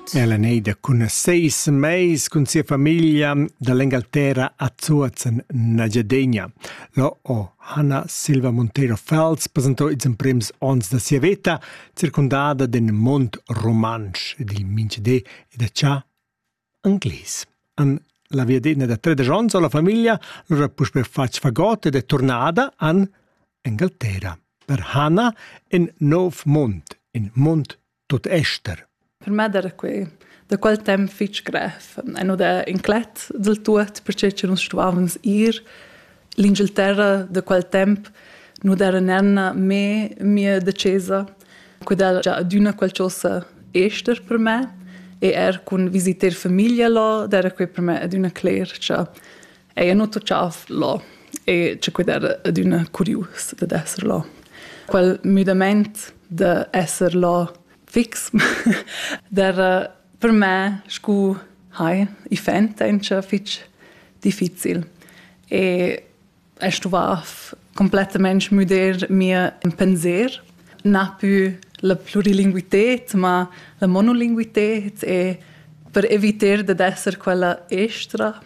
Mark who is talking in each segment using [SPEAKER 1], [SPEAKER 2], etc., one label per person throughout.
[SPEAKER 1] Ella neida con 6 meis con sia famiglia dall'Inghilterra a Zuazen, Nagiadegna. Lo Hanna Silva Montero Fels presentò i prims ons da sia veta, circondada den mont romansch ed il mincede e da cia anglis. An la viadena da 13 ons alla famiglia, loro pus per fac fagot ed è tornada an Inghilterra. Per Hanna in Nov Mont, in Mont tot Ester.
[SPEAKER 2] Per me era da quel tempo fitch gref. E non da inclet del tuot, perché ci non stavamo l'Inghilterra da quel tempo non era nenna mia decesa. Quella già aduna qualcosa ester per me. E con visiter famiglia là, era qui per me aduna clear, cioè e non tocciava là. E c'è quella aduna curious da essere là. Quel mudamento da essere là fix, era per me scu i fente fitch difficile. E stuvava completamente muder mia pensier, non più la plurilinguità, ma la monolinguità, e per evitare di essere quella extra.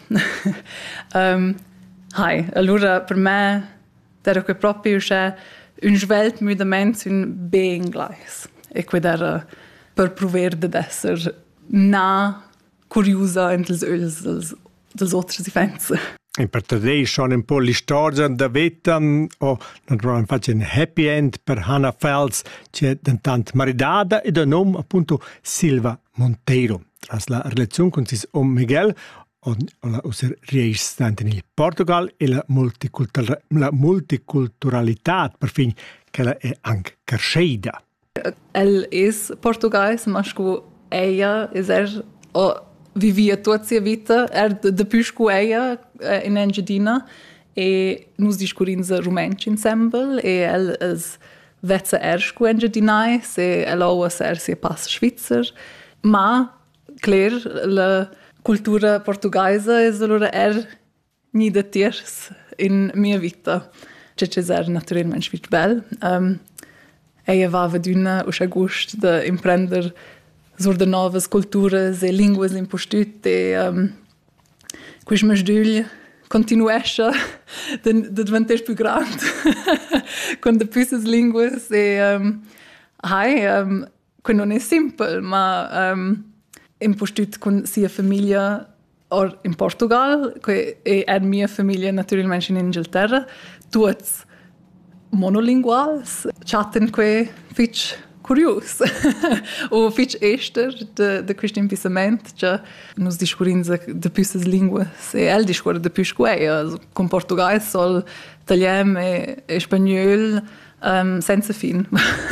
[SPEAKER 2] Allora per me era proprio un svelt mudamento un be-inglese. E quello era per provare di essere curiosa entre els altri difensi.
[SPEAKER 1] E per te schon un po' l'istoria da vita o naturalmente faccio un happy end per Hanna Fels, c'è d'intanto maridada e da nome appunto Silva Montero. Tras la relazione con sis Miguel o la riestante in Portugal e la multiculturalità per fin che la è anche crescida.
[SPEAKER 2] El es português, mas ella vivia toda a sua vida depois que ella in Engadina e nos discurimos romanci ensemble e el es vezza com engadinais e ela o ser se passa svizzer, ma claro la cultura portuguesa es allora ni de tiers in mia vita. C'è naturalmente svizz bel. Ella aveva d'una uscia gust de imprender sur de novas culturas e linguas impostute e quis masduglia continuesce de diventare più grande con de pisas linguas e non è simple, ma impostute con sia famiglia or in Portugal e mia famiglia naturalmente in Inghilterra, tutti monolinguals, chatten que fitch curios o fitch ester de questo impisamento, cioè nos discurimos de pisas linguas e el discute de più squea con português, sol, italiano e spagnolo senza fin.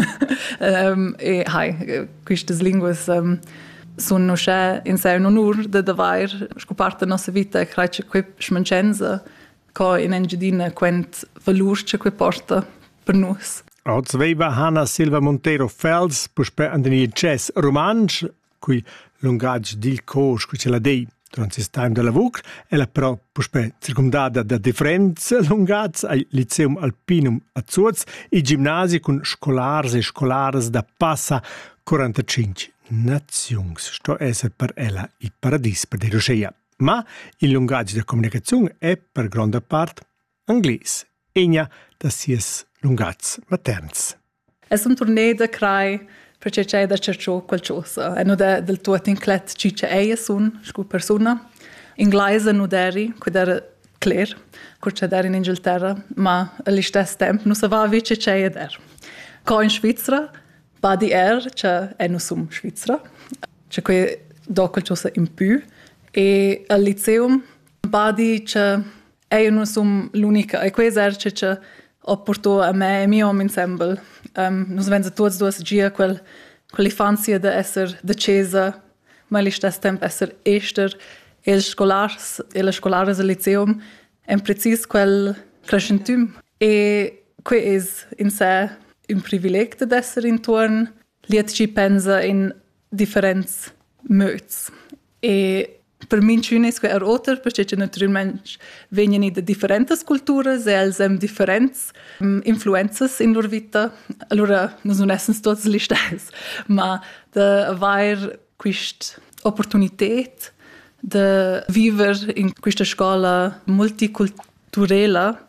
[SPEAKER 2] E queste linguas sono in sé un onore de davar scoparte la nostra vita e credo che smancenza che in Engadina quent valurce che porta per nus.
[SPEAKER 1] Oz veiva Hanna Silva Montero Fels, puspe andeni chess romansch, cui lungage dil cos, cui ce la dei durante il time della VUC, e la però puspe circumdada da differenze lungats al Liceum Alpinum a Zuz, i gimnasi con scolars e scolares da passa 45 nazions. Sto essere per ella il paradis per de Roscheia. Ma il lungaggio della comunicazione è per grande parte inglese. Egna da sies lungats materns.
[SPEAKER 2] Es un torneo da crai perché c'è da cercò qualcosa. E non del tuo inclet ciccia eia sun, scu persona. Inglese non eri, quid era clear, quid c'è in Inghilterra, ma allo stesso tempo non sapeva vice c'è der. Co in Svizzera, badi c'è non sum Svizzera. C'è qui do qualcosa in più. E al liceum badi c'è non sum l'unica. E questo c'è ho portato a me e mio uomo ensemble. Nos vengono tutti due gia quell'infanzia di essere decisa, ma allo stesso tempo essere ester. E le scolari del liceum è preciso quel crescentum. E questo è in sé un privilegio di essere intorno. Liet ci pensa in differenti modi. E per me è che è rotter, perché naturalmente vengono da differenti culture e hanno differenti influenze in loro vita. Allora non sono tutti gli stessi, ma da avere questa opportunità di vivere in questa scuola multiculturale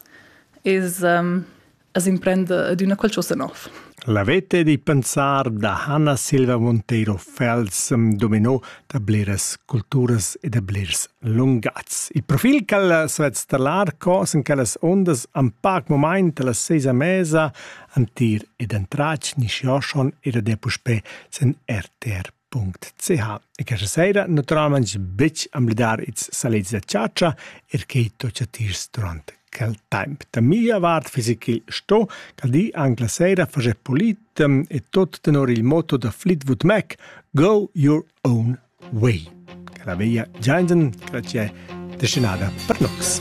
[SPEAKER 2] es imprende ad una qualcosa nuova.
[SPEAKER 1] La vete di pensar da Hanna Silva Montero Fels dominò da bleras culturas e da bleras lungats. Il profil che svets stalar cos in quelles ondas un pac moment alla 6 mesa antir ed entrac ni schioschon ed ade puspe sen rtr.ch. E che sera naturalmente bic am lidar its salets da ciaccia che tocciatirs durante quel tempo. Da mia vart fisici sto, che di anche la sera face polit e tot tenor il motto da Fleetwood Mac, go your own way. Che la via Giansen, che c'è destinata per noi.